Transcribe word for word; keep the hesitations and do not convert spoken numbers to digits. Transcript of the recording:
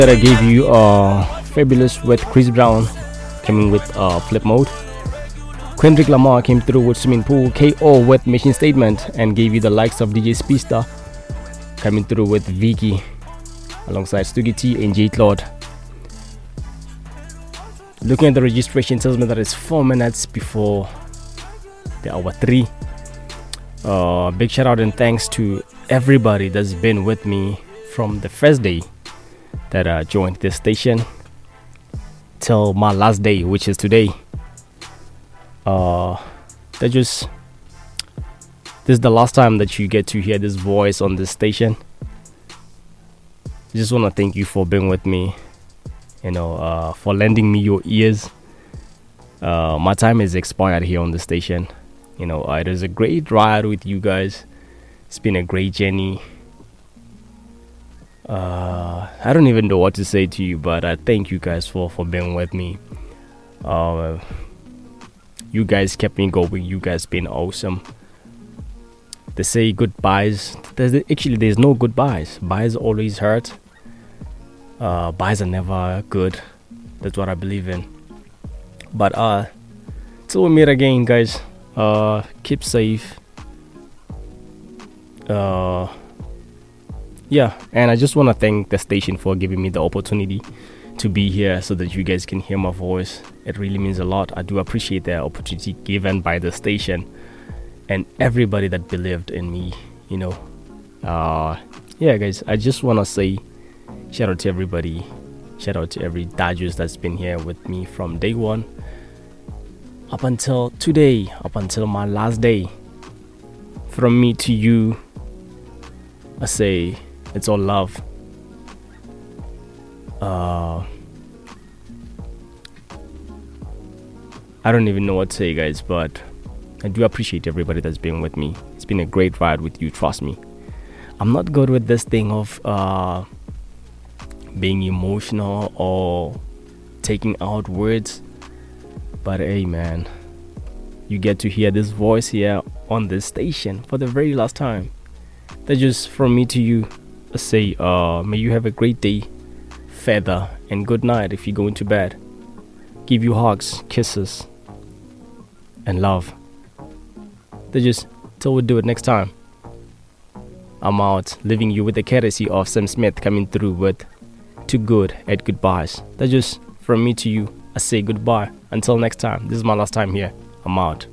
That I gave you uh Fabulous with Chris Brown coming with uh Flip Mode. Kendrick Lamar came through with Swimming Pool. K O with Mission Statement and gave you the likes of D J Spista coming through with Vicky alongside Stuggy T and J Claude. Looking at the registration tells me that it's four minutes before the hour three. Uh, big shout out and thanks to everybody that's been with me from the first day that uh, joined this station till my last day, which is today. Uh, that just this is the last time that you get to hear this voice on this station. I just want to thank you for being with me, you know, uh, for lending me your ears. Uh, my time is expired here on the station. You know, uh, it is a great ride with you guys. It's been a great journey. Uh, I don't even know what to say to you, but I thank you guys for, for being with me. Uh, you guys kept me going. You guys been awesome. They say goodbyes. There's, actually, there's no goodbyes. Byes always hurt. Uh, byes are never good. That's what I believe in. But uh, till we meet again, guys. Uh, keep safe. Uh, yeah, and I just want to thank the station for giving me the opportunity to be here so that you guys can hear my voice. It really means a lot. I do appreciate the opportunity given by the station and everybody that believed in me, you know. Uh, yeah, guys, I just want to say shout out to everybody. Shout out to every Dodgers that's been here with me from day one up until today, up until my last day. From me to you, I say it's all love. Uh, I don't even know what to say, guys, but I do appreciate everybody that's been with me. It's been a great ride with you, trust me. I'm not good with this thing of uh, being emotional or taking out words. But hey, man, you get to hear this voice here on this station for the very last time. That's just from me to you. I say, uh, may you have a great day, feather, and good night if you're going to bed. Give you hugs, kisses, and love. That's just till we do it next time. I'm out, leaving you with the courtesy of Sam Smith coming through with Too Good at Goodbyes. That's just from me to you. I say goodbye. Until next time. This is my last time here. I'm out.